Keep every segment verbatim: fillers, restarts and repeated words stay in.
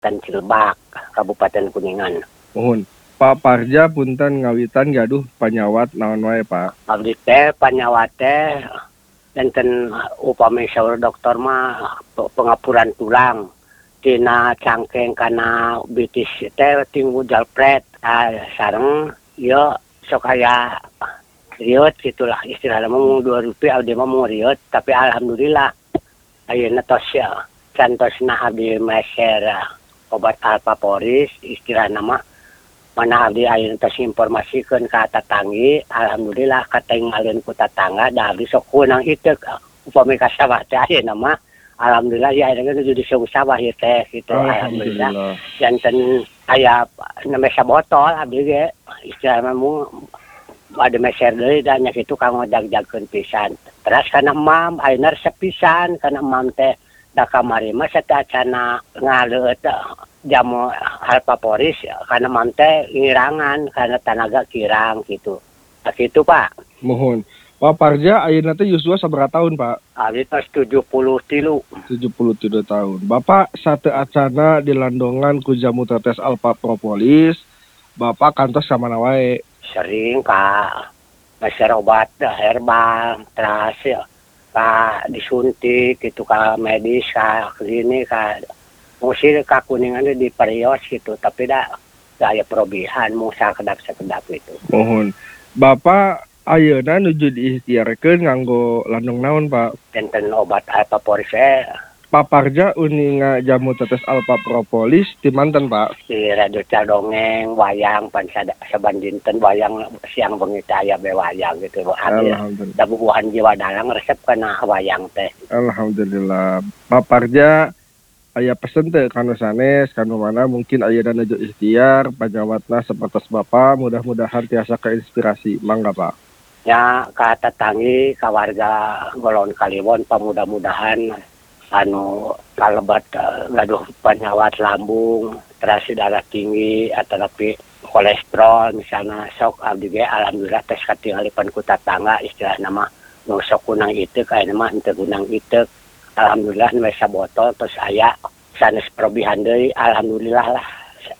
Kecamatan Cilebak, Kabupaten Kuningan. Mohon. Pak Parja punten ngawitan gaduh panyawat naon wae Pak? Abdi teh panyawat teh enten upami saur dokter mah pengapuran tulang tina cangkeng kana bitis teh tinggu jalpret ah, sareng ieu sok aya riot gitulah istilahna mah dua rupiah abdi mah mau riot tapi alhamdulillah ayeuna tos ya cantosna abdi meser obat alpaporis istilahna mah mana abdi ayeuna tos informasikeun ka tatanggi alhamdulillah katinggalin ku tatangga da abdi sok kunang hideuk upami ka sawah teh ayeuna mah alhamdulillah ya ayeuna geus di sawah ieu teh gitu alhamdulillah janten aya nemesa botol abdi ge istilahna mah ada meser deui da nya kitu kang ngojag-jagkeun pisan terus kana mam ayeuna resep pisan kana mam teh da kamari mah satacana ngaleut jamu alpaporis karena mante ngirangan karena tenaga kirang gitu. Nah, gitu Pak. Mohon. Pak Parja ayeuna teh yuswa sabaraha tahun Pak? Abi tos tujuh puluh tilu. tujuh puluh tilu tahun. Bapak sate acana dilandongan ku jamu tetes alpa propolis. Bapak kantos ka mana wae? Sering ka meser obat herbal, terus ka disuntik gitu ka medis ka klinik ka musir ka Kuningan di perios gitu tapi dah gaya perobihan mau sakedap-sakedap gitu. Mohon. Bapak ayeuna nuju diikhtiarkeun nganggo landong naon Pak? Enten obat alpaporis eh. Pak Parja uninga jamu tetes alpa propolis di manten Pak? Di radio dongeng wayang pan saban dinten wayang siang bengi teh aya be wayang gitu. Alhamdulillah. Da bubuhan jiwa dalang resep kana wayang teh. Alhamdulillah. Pak Parja aya pesen teh kanu sanes kanu mana mungkin ayeuna nuju ikhtiar panyawatna sapertos Bapak mudah-mudahan tiasa keinspirasi mangga Pak. Ya ka tatanggi ka warga Golon Kaliwon pamudah-mudahan anu kalebat uh, gaduh panyawat lambung terasi darah tinggi atau tapi kolesterol misalnya sok abdi ge alhamdulillah tes katinggalipan ku tatangga istilah nama nu sok kunang ieu kayak mah henteu kunang ieu. Alhamdulillah mesa botol terus aya sanes perobihan deui alhamdulillah lah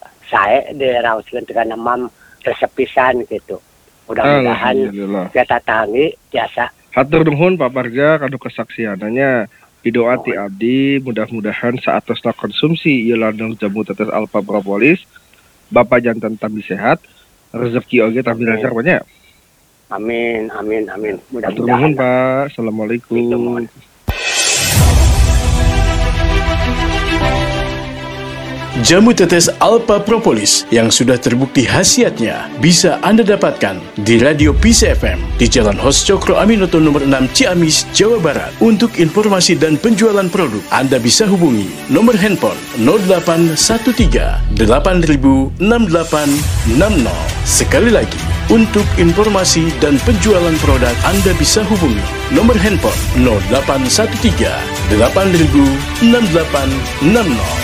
sae diraoskeun teh kana mam resep pisan gitu. Mudah-mudahan kita tangi biasa. Hatur nuhun Pak Parja kanu kesaksiananya didoa ti abdi mudah-mudahan saatosna konsumsi ieu landung jamu tetes alpa propolis Bapak janten tambi sehat rezeki oge tambi lancar banyak. Amin amin amin. Mudah-mudahan. Hatur nuhun Pak. Assalamualaikum. Jamu tetes Alpa Propolis yang sudah terbukti khasiatnya bisa Anda dapatkan di Radio P C F M di Jalan Hos Cokro Aminoto nomor enam Ciamis, Jawa Barat. Untuk informasi dan penjualan produk, Anda bisa hubungi nomor handphone nol delapan satu tiga delapan nol enam delapan enam nol. Sekali lagi, untuk informasi dan penjualan produk, Anda bisa hubungi nomor handphone nol delapan satu tiga delapan nol enam delapan enam nol.